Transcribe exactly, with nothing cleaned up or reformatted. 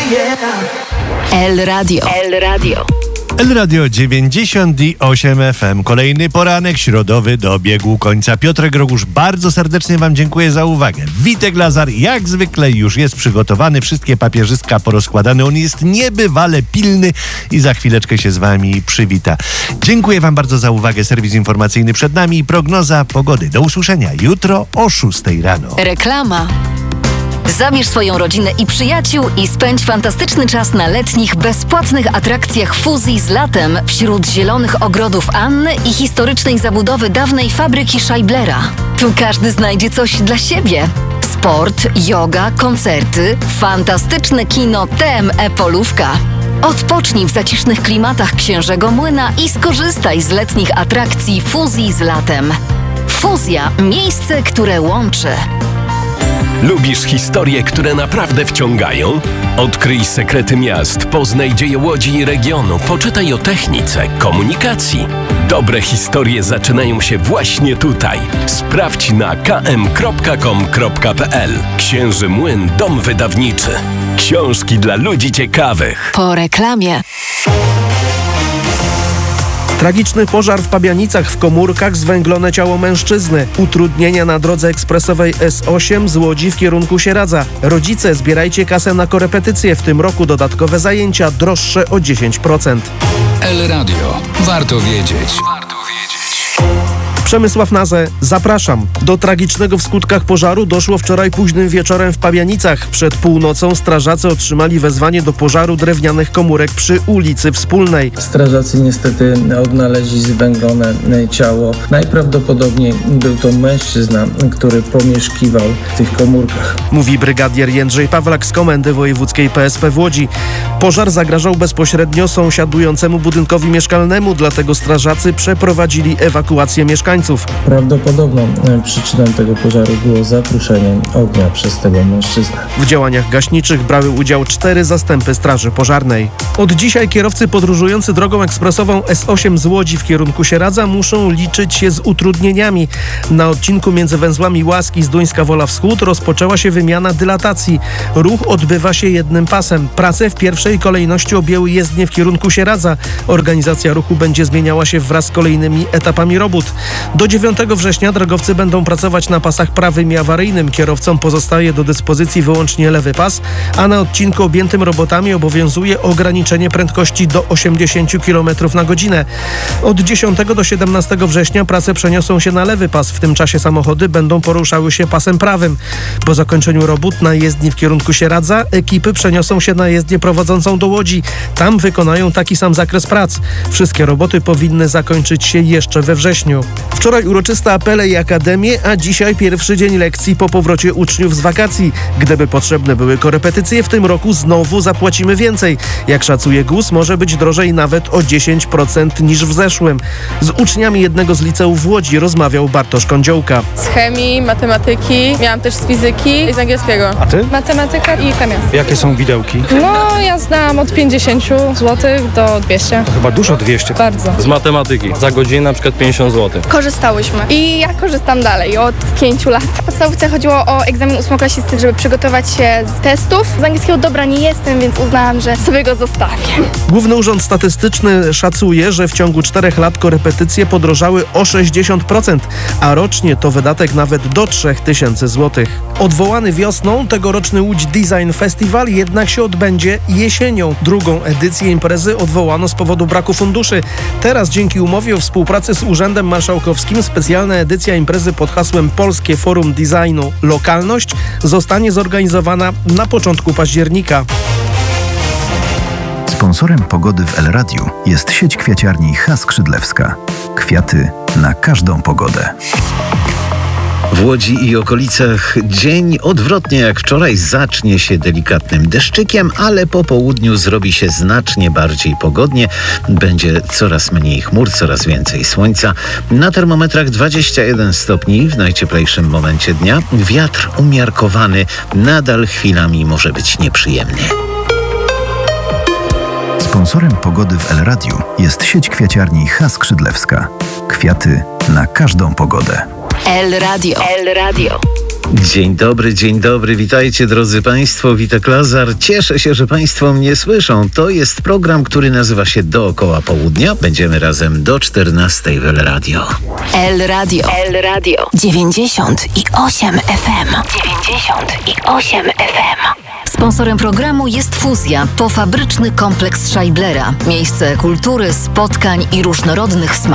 El Radio. El Radio. El Radio dziewięćdziesiąt osiem F M. Kolejny poranek środowy dobiegł końca. Piotrek Rogusz, bardzo serdecznie Wam dziękuję za uwagę. Witek Lazar jak zwykle już jest przygotowany. Wszystkie papieżyska porozkładane. On jest niebywale pilny i za chwileczkę się z Wami przywita. Dziękuję Wam bardzo za uwagę. Serwis informacyjny przed nami i prognoza pogody. Do usłyszenia jutro o szóstej rano. Reklama. Zabierz swoją rodzinę i przyjaciół i spędź fantastyczny czas na letnich, bezpłatnych atrakcjach fuzji z latem wśród zielonych ogrodów Anny i historycznej zabudowy dawnej fabryki Scheiblera. Tu każdy znajdzie coś dla siebie. Sport, yoga, koncerty, fantastyczne kino T M E Polówka. Odpocznij w zacisznych klimatach Księżego Młyna i skorzystaj z letnich atrakcji fuzji z latem. Fuzja – miejsce, które łączy. Lubisz historie, które naprawdę wciągają? Odkryj sekrety miast, poznaj dzieje Łodzi i regionu, poczytaj o technice, komunikacji. Dobre historie zaczynają się właśnie tutaj. Sprawdź na k m kropka com kropka p l. Księży Młyn, dom wydawniczy. Książki dla ludzi ciekawych. Po reklamie. Tragiczny pożar w Pabianicach. W komórkach zwęglone ciało mężczyzny. Utrudnienia na drodze ekspresowej S osiem z Łodzi w kierunku Sieradza. Rodzice, zbierajcie kasę na korepetycje. W tym roku dodatkowe zajęcia droższe o dziesięć procent. El Radio. Warto wiedzieć. Warto wiedzieć. Przemysław Nazę, zapraszam. Do tragicznego w skutkach pożaru doszło wczoraj późnym wieczorem w Pabianicach. Przed północą strażacy otrzymali wezwanie do pożaru drewnianych komórek przy ulicy Wspólnej. Strażacy niestety odnaleźli zwęglone ciało. Najprawdopodobniej był to mężczyzna, który pomieszkiwał w tych komórkach. Mówi brygadier Jędrzej Pawlak z Komendy Wojewódzkiej P S P w Łodzi. Pożar zagrażał bezpośrednio sąsiadującemu budynkowi mieszkalnemu, dlatego strażacy przeprowadzili ewakuację mieszkańców. Prawdopodobną przyczyną tego pożaru było zapruszenie ognia przez tego mężczyznę. W działaniach gaśniczych brały udział cztery zastępy straży pożarnej. Od dzisiaj kierowcy podróżujący drogą ekspresową S osiem z Łodzi w kierunku Sieradza muszą liczyć się z utrudnieniami. Na odcinku między węzłami Łaski z Duńska Wola Wschód rozpoczęła się wymiana dylatacji. Ruch odbywa się jednym pasem. Prace w pierwszej kolejności objęły jezdnię w kierunku Sieradza. Organizacja ruchu będzie zmieniała się wraz z kolejnymi etapami robót. Do dziewiątego września drogowcy będą pracować na pasach prawym i awaryjnym. Kierowcom pozostaje do dyspozycji wyłącznie lewy pas, a na odcinku objętym robotami obowiązuje ograniczenie prędkości do osiemdziesiąt kilometrów na godzinę. Od dziesiątego do siedemnastego września prace przeniosą się na lewy pas. W tym czasie samochody będą poruszały się pasem prawym. Po zakończeniu robót na jezdni w kierunku Sieradza ekipy przeniosą się na jezdnię prowadzącą do Łodzi. Tam wykonają taki sam zakres prac. Wszystkie roboty powinny zakończyć się jeszcze we wrześniu. Wczoraj uroczyste apele i akademie, a dzisiaj pierwszy dzień lekcji po powrocie uczniów z wakacji. Gdyby potrzebne były korepetycje, w tym roku znowu zapłacimy więcej. Jak szacuje G U S, może być drożej nawet o dziesięć procent niż w zeszłym. Z uczniami jednego z liceów w Łodzi rozmawiał Bartosz Kądziołka. Z chemii, matematyki, miałam też z fizyki i z angielskiego. A ty? Matematyka i chemia. Jakie są widełki? No, ja znam od pięćdziesiąt złotych do dwieście. To chyba dużo dwieście. Bardzo. Z matematyki. Za godzinę na przykład pięćdziesiąt złotych. Korzystałyśmy i ja korzystam dalej od pięciu lat. W podstawówce chodziło o egzamin ósmoklasisty, żeby przygotować się z testów. Z angielskiego dobra nie jestem, więc uznałam, że sobie go zostawię. Główny Urząd Statystyczny szacuje, że w ciągu czterech lat korepetycje podrożały o sześćdziesiąt procent, a rocznie to wydatek nawet do trzech tysięcy złotych. Odwołany wiosną tegoroczny Łódź Design Festival jednak się odbędzie jesienią. Drugą edycję imprezy odwołano z powodu braku funduszy. Teraz dzięki umowie o współpracy z Urzędem Marszałkowskim specjalna edycja imprezy pod hasłem Polskie Forum Designu Lokalność zostanie zorganizowana na początku października. Sponsorem pogody w El Radiu jest sieć kwiaciarni H. Skrzydlewska. Kwiaty na każdą pogodę. W Łodzi i okolicach dzień odwrotnie jak wczoraj zacznie się delikatnym deszczykiem, ale po południu zrobi się znacznie bardziej pogodnie. Będzie coraz mniej chmur, coraz więcej słońca. Na termometrach dwadzieścia jeden stopni w najcieplejszym momencie dnia. Wiatr umiarkowany nadal chwilami może być nieprzyjemny. Sponsorem pogody w El Radiu jest sieć kwiaciarni H. Skrzydlewska. Kwiaty na każdą pogodę. El Radio. El Radio. Dzień dobry, dzień dobry, witajcie drodzy Państwo, Witek Lazar. Cieszę się, że Państwo mnie słyszą. To jest program, który nazywa się Dookoła Południa. Będziemy razem do czternastej w El Radio. El Radio. El Radio. dziewięćdziesiąt i osiem F M. dziewięćdziesiąt i osiem F M. Sponsorem programu jest Fuzja, pofabryczny kompleks Scheiblera. Miejsce kultury, spotkań i różnorodnych smaków.